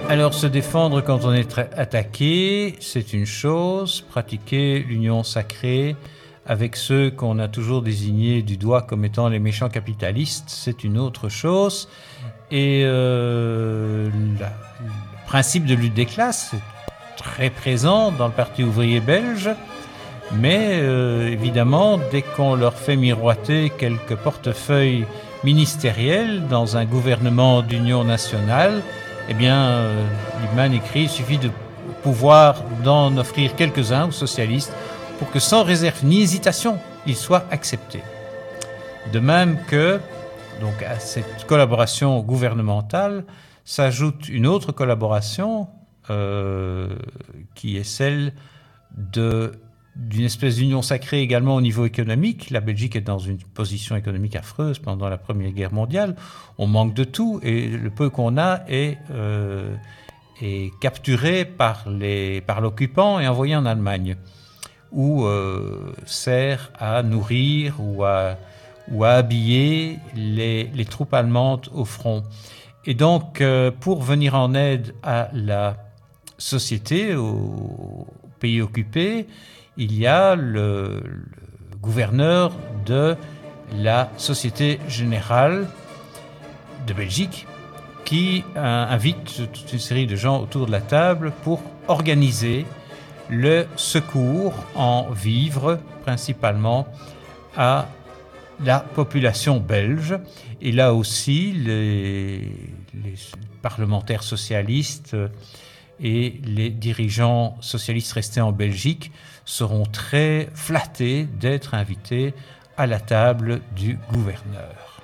Alors, se défendre quand on est attaqué, c'est une chose. Pratiquer l'union sacrée avec ceux qu'on a toujours désignés du doigt comme étant les méchants capitalistes, c'est une autre chose. Et le principe de lutte des classes est très présent dans le Parti ouvrier belge. Mais évidemment, dès qu'on leur fait miroiter quelques portefeuilles ministériels dans un gouvernement d'union nationale, eh bien, Liebman écrit, il suffit de pouvoir d'en offrir quelques-uns aux socialistes pour que sans réserve ni hésitation, ils soient acceptés. De même que, donc, à cette collaboration gouvernementale s'ajoute une autre collaboration qui est celle d'une espèce d'union sacrée également au niveau économique. La Belgique est dans une position économique affreuse pendant la Première Guerre mondiale. On manque de tout et le peu qu'on a est capturé par l'occupant et envoyé en Allemagne, où sert à nourrir ou à habiller les troupes allemandes au front. Et donc, pour venir en aide à la société, aux pays occupés, il y a le gouverneur de la Société Générale de Belgique qui invite toute une série de gens autour de la table pour organiser le secours en vivres, principalement à la population belge. Et là aussi, les parlementaires socialistes et les dirigeants socialistes restés en Belgique seront très flattés d'être invités à la table du gouverneur.